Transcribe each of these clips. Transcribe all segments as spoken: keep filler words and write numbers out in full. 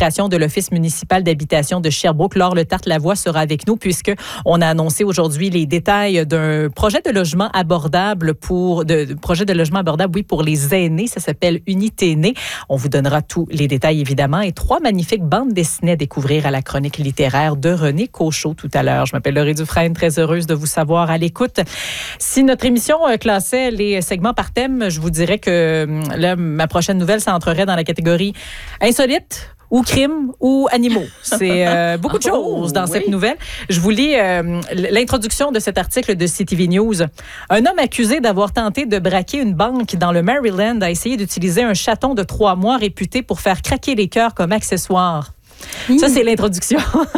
l'administration de l'Office municipal d'habitation de Sherbrooke. Laure Letarte-Lavoie sera avec nous puisqu'on a annoncé aujourd'hui les détails d'un projet de logement abordable pour de, de projet de logement abordable, oui, pour les aînés. Ça s'appelle Unité Aînée. On vous donnera tous les détails, évidemment. Et trois magnifiques bandes dessinées à découvrir à la chronique littéraire de René Cochot tout à l'heure. Je m'appelle Laurie Dufresne, très heureuse de vous savoir à l'écoute. Si notre émission classait les segments par thème, je vous dirais que là, ma prochaine nouvelle, ça entrerait dans la catégorie insolite ou crime ou animaux. C'est euh, beaucoup de choses dans oh, cette oui. nouvelle. Je vous lis euh, l'introduction de cet article de C T V News. Un homme accusé d'avoir tenté de braquer une banque dans le Maryland a essayé d'utiliser un chaton de trois mois réputé pour faire craquer les cœurs comme accessoire. Mmh. Ça, c'est l'introduction.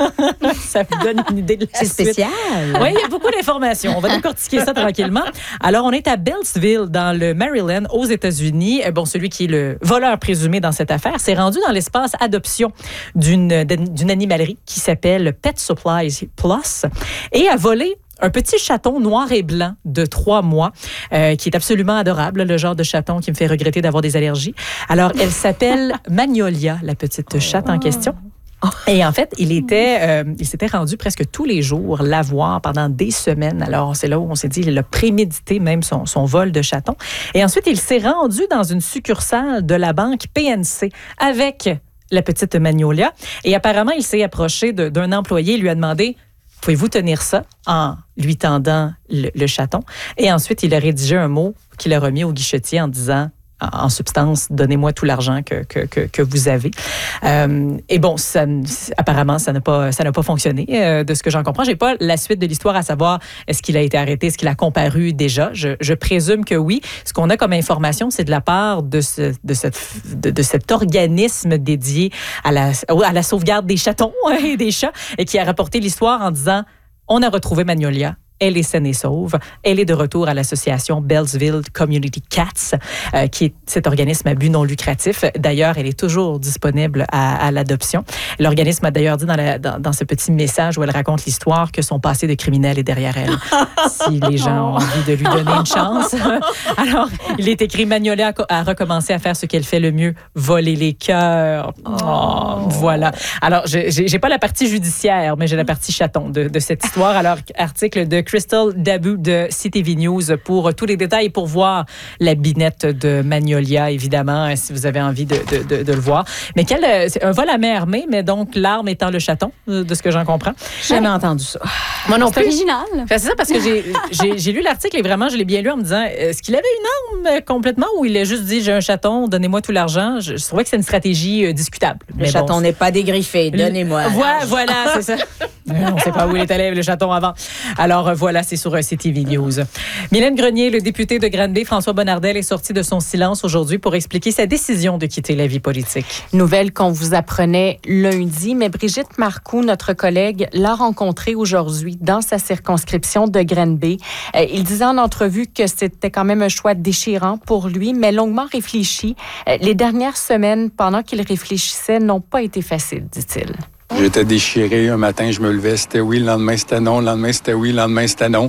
Ça vous donne une idée de la C'est suite. spécial. Oui, il y a beaucoup d'informations. On va décortiquer ça tranquillement. Alors, on est à Beltsville, dans le Maryland, aux États-Unis. Bon, celui qui est le voleur présumé dans cette affaire s'est rendu dans l'espace adoption d'une, d'une animalerie qui s'appelle Pet Supplies Plus et a volé un petit chaton noir et blanc de trois mois euh, qui est absolument adorable, le genre de chaton qui me fait regretter d'avoir des allergies. Alors, elle s'appelle Magnolia, la petite chatte en question. Et en fait, il était, euh, il s'était rendu presque tous les jours la voir pendant des semaines. Alors, c'est là où on s'est dit, il a prémédité même son, son vol de chaton. Et ensuite, il s'est rendu dans une succursale de la banque P N C avec la petite Magnolia. Et apparemment, il s'est approché de, d'un employé et lui a demandé « Pouvez-vous tenir ça ?» en lui tendant le, le chaton. Et ensuite, il a rédigé un mot qu'il a remis au guichetier en disant en substance, donnez-moi tout l'argent que, que, que, que vous avez. Euh, et bon, ça, apparemment, ça n'a pas, ça n'a pas fonctionné, euh, de ce que j'en comprends. Je n'ai pas la suite de l'histoire à savoir est-ce qu'il a été arrêté, est-ce qu'il a comparu déjà. Je, je présume que oui. Ce qu'on a comme information, c'est de la part de, ce, de, cette, de, de cet organisme dédié à la, à la sauvegarde des chatons et des chats et qui a rapporté l'histoire en disant on a retrouvé Magnolia. Elle est saine et sauve. Elle est de retour à l'association Beltsville Community Cats, euh, qui est cet organisme à but non lucratif. D'ailleurs, elle est toujours disponible à, à l'adoption. L'organisme a d'ailleurs dit dans, la, dans, dans ce petit message où elle raconte l'histoire que son passé de criminel est derrière elle. Si les gens ont envie de lui donner une chance. Alors, il est écrit Magnolia a, a recommencé à faire ce qu'elle fait le mieux, voler les cœurs. Oh, oh. Voilà. Alors, je j'ai pas la partie judiciaire, mais j'ai la partie chaton de, de cette histoire. Alors, article de Crystal Dabu de C T V News pour tous les détails et pour voir la binette de Magnolia, évidemment, si vous avez envie de, de, de, de le voir. Mais quel, c'est un vol à main armée, mais donc l'arme étant le chaton, de ce que j'en comprends. J'ai jamais entendu ça. Moi non c'est plus. original. Enfin, c'est ça, parce que j'ai, j'ai, j'ai lu l'article et vraiment, je l'ai bien lu en me disant, est-ce qu'il avait une arme complètement ou il a juste dit, j'ai un chaton, donnez-moi tout l'argent? Je, je trouvais que c'est une stratégie euh, discutable. Le mais chaton bon, n'est pas dégriffé, donnez-moi. Voilà, voilà, c'est ça. On ne sait pas où il est allé, le chaton, avant. Alors, voilà, c'est sur C T V News. Mylène Grenier, le député de Granby, François Bonnardel, est sorti de son silence aujourd'hui pour expliquer sa décision de quitter la vie politique. Nouvelle qu'on vous apprenait lundi, mais Brigitte Marcoux, notre collègue, l'a rencontré aujourd'hui dans sa circonscription de Granby. Euh, il disait en entrevue que c'était quand même un choix déchirant pour lui, mais longuement réfléchi. Euh, les dernières semaines, pendant qu'il réfléchissait, n'ont pas été faciles, dit-il. J'étais déchiré. Un matin, je me levais, c'était oui. Le lendemain, c'était non. Le lendemain, c'était oui. Le lendemain, c'était non.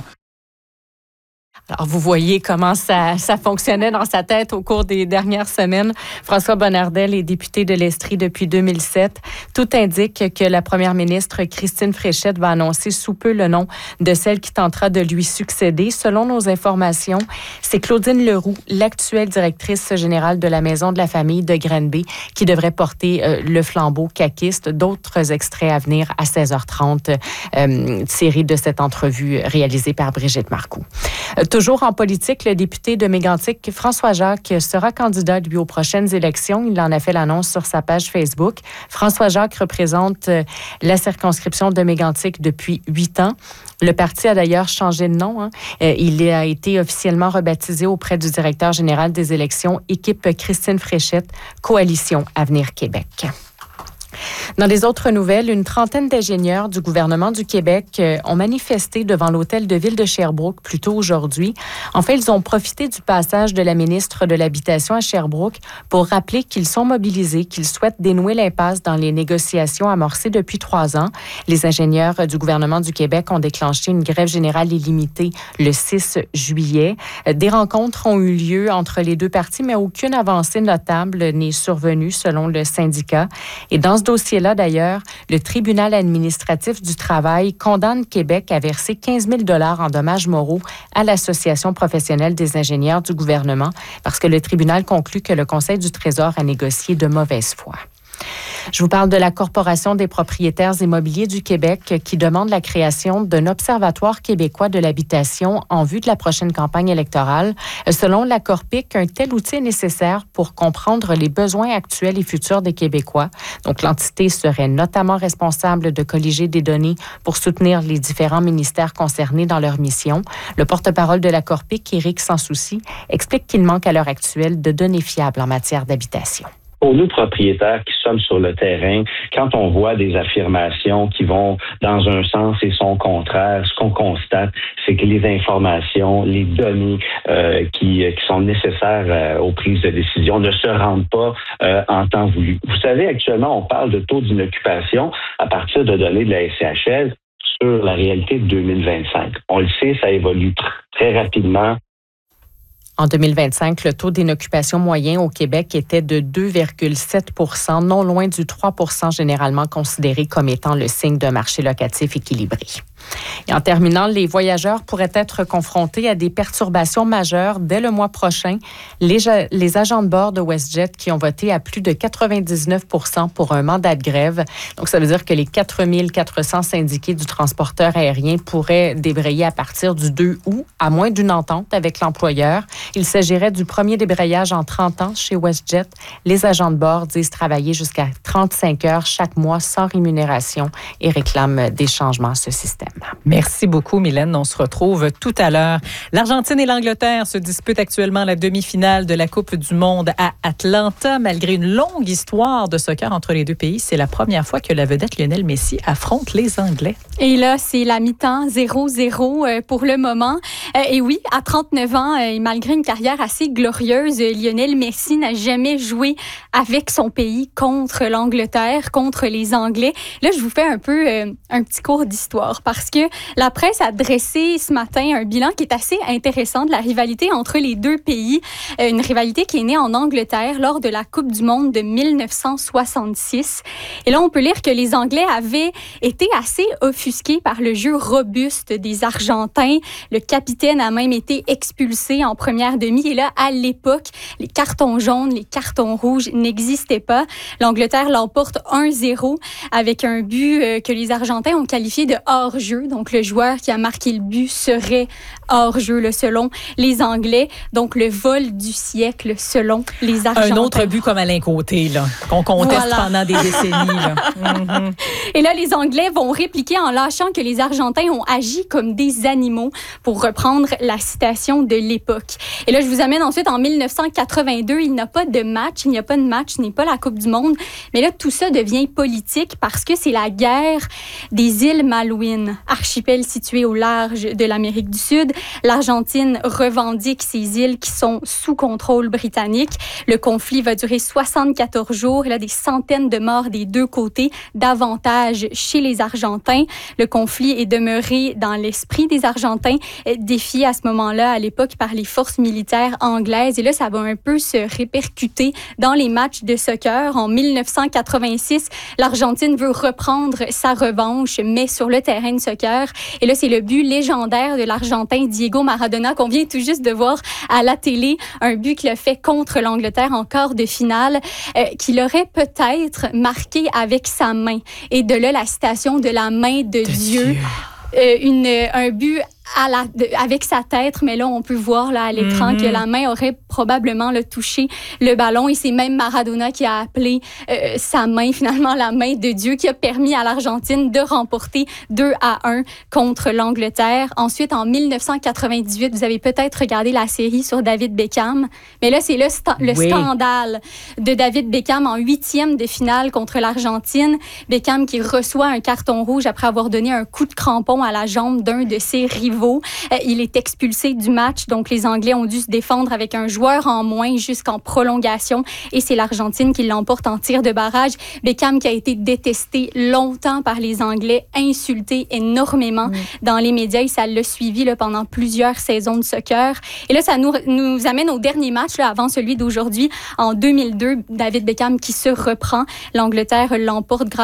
Alors, vous voyez comment ça, ça fonctionnait dans sa tête au cours des dernières semaines. François Bonnardel est député de l'Estrie depuis deux mille sept. Tout indique que la première ministre Christine Fréchette va annoncer sous peu le nom de celle qui tentera de lui succéder. Selon nos informations, c'est Claudine Leroux, l'actuelle directrice générale de la Maison de la famille de Granby, qui devrait porter euh, le flambeau caquiste. D'autres extraits à venir à seize heures trente, euh, tirés de cette entrevue réalisée par Brigitte Marcoux. Euh, Toujours en politique, le député de Mégantic, François Jacques, sera candidat, lui, aux prochaines élections. Il en a fait l'annonce sur sa page Facebook. François Jacques représente la circonscription de Mégantic depuis huit ans. Le parti a d'ailleurs changé de nom. Hein. Il a été officiellement rebaptisé auprès du directeur général des élections, équipe Christine Fréchette, Coalition Avenir Québec. Dans les autres nouvelles, une trentaine d'ingénieurs du gouvernement du Québec euh, ont manifesté devant l'hôtel de ville de Sherbrooke plus tôt aujourd'hui. En fait, ils ont profité du passage de la ministre de l'Habitation à Sherbrooke pour rappeler qu'ils sont mobilisés, qu'ils souhaitent dénouer l'impasse dans les négociations amorcées depuis trois ans. Les ingénieurs du gouvernement du Québec ont déclenché une grève générale illimitée le six juillet. Des rencontres ont eu lieu entre les deux parties, mais aucune avancée notable n'est survenue selon le syndicat. Et dans ce dossier-là, d'ailleurs, le tribunal administratif du travail condamne Québec à verser quinze mille dollars en dommages moraux à l'Association professionnelle des ingénieurs du gouvernement parce que le tribunal conclut que le Conseil du Trésor a négocié de mauvaise foi. Je vous parle de la Corporation des propriétaires immobiliers du Québec qui demande la création d'un observatoire québécois de l'habitation en vue de la prochaine campagne électorale. Selon la Corpic, un tel outil est nécessaire pour comprendre les besoins actuels et futurs des Québécois. Donc, l'entité serait notamment responsable de colliger des données pour soutenir les différents ministères concernés dans leur mission. Le porte-parole de la Corpic, Éric Sansouci, explique qu'il manque à l'heure actuelle de données fiables en matière d'habitation. Pour nous, propriétaires qui sommes sur le terrain, quand on voit des affirmations qui vont dans un sens et son contraire, ce qu'on constate, c'est que les informations, les données euh, qui, qui sont nécessaires euh, aux prises de décision ne se rendent pas euh, en temps voulu. Vous savez, actuellement, on parle de taux d'inoccupation à partir de données de la S C H L sur la réalité de deux mille vingt-cinq. On le sait, ça évolue tr- très rapidement. En deux mille vingt-cinq, le taux d'inoccupation moyen au Québec était de deux virgule sept pour cent, non loin du trois pour cent généralement considéré comme étant le signe d'un marché locatif équilibré. Et en terminant, les voyageurs pourraient être confrontés à des perturbations majeures dès le mois prochain. Les, les agents de bord de WestJet qui ont voté à plus de quatre-vingt-dix-neuf pour cent pour un mandat de grève. Donc, ça veut dire que les quatre mille quatre cents syndiqués du transporteur aérien pourraient débrayer à partir du deux août, à moins d'une entente avec l'employeur. Il s'agirait du premier débrayage en trente ans chez WestJet. Les agents de bord disent travailler jusqu'à trente-cinq heures chaque mois sans rémunération et réclament des changements à ce système. Merci beaucoup, Mylène. On se retrouve tout à l'heure. L'Argentine et l'Angleterre se disputent actuellement la demi-finale de la Coupe du monde à Atlanta. Malgré une longue histoire de soccer entre les deux pays, c'est la première fois que la vedette Lionel Messi affronte les Anglais. Et là, c'est la mi-temps zéro zéro pour le moment. Et oui, à trente-neuf ans, et malgré une carrière assez glorieuse, Lionel Messi n'a jamais joué avec son pays contre l'Angleterre, contre les Anglais. Là, je vous fais un peu euh, un petit cours d'histoire parce que la presse a dressé ce matin un bilan qui est assez intéressant de la rivalité entre les deux pays. Euh, une rivalité qui est née en Angleterre lors de la Coupe du monde de mille neuf cent soixante-six. Et là, on peut lire que les Anglais avaient été assez offusqués par le jeu robuste des Argentins. Le capitaine a même été expulsé en première demi. Et là, à l'époque, les cartons jaunes, les cartons rouges n'existaient pas. L'Angleterre l'emporte un zéro avec un but euh, que les Argentins ont qualifié de hors-jeu. Donc, le joueur qui a marqué le but serait hors-jeu, là, selon les Anglais. Donc, le vol du siècle, selon les Argentins. Un autre but comme Alain Côté, là, qu'on conteste voilà. pendant des décennies. Là. Mm-hmm. Et là, les Anglais vont répliquer en lâchant que les Argentins ont agi comme des animaux, pour reprendre la citation de l'époque. Et là, je vous amène ensuite en mille neuf cent quatre-vingt-deux. Il n'y a pas de match, il n'y a pas de match, ce n'est pas la Coupe du monde. Mais là, tout ça devient politique parce que c'est la guerre des îles Malouines, archipel situé au large de l'Amérique du Sud. L'Argentine revendique ces îles qui sont sous contrôle britannique. Le conflit va durer soixante-quatorze jours. Il y a des centaines de morts des deux côtés, davantage chez les Argentins. Le conflit est demeuré dans l'esprit des Argentins, défié à ce moment-là, à l'époque, par les forces militaires anglaises. Et là, ça va un peu se répercuter dans les matchs de soccer. En mille neuf cent quatre-vingt-six, l'Argentine veut reprendre sa revanche, mais sur le terrain de soccer. Et là, c'est le but légendaire de l'Argentin Diego Maradona qu'on vient tout juste de voir à la télé. Un but qu'il a fait contre l'Angleterre en quart de finale, euh, qu'il aurait peut-être marqué avec sa main. Et de là, la citation de la main de, de Dieu. Dieu. Euh, une, un but à la, de, avec sa tête, mais là, on peut voir là, à l'écran mm-hmm. que la main aurait probablement là, touché le ballon. Et c'est même Maradona qui a appelé euh, sa main, finalement, la main de Dieu, qui a permis à l'Argentine de remporter deux à un contre l'Angleterre. Ensuite, en dix-neuf cent quatre-vingt-dix-huit, vous avez peut-être regardé la série sur David Beckham, mais là, c'est le, sta- le oui. scandale de David Beckham en huitième de finale contre l'Argentine. Beckham qui reçoit un carton rouge après avoir donné un coup de crampon à la jambe d'un de ses rivaux. Euh, il est expulsé du match, donc les Anglais ont dû se défendre avec un joueur en moins jusqu'en prolongation et c'est l'Argentine qui l'emporte en tir de barrage. Beckham qui a été détesté longtemps par les Anglais, insulté énormément mmh. dans les médias et ça l'a suivi là, pendant plusieurs saisons de soccer. Et là, ça nous, nous amène au dernier match là, avant celui d'aujourd'hui. En deux mille deux, David Beckham qui se reprend. L'Angleterre l'emporte grâce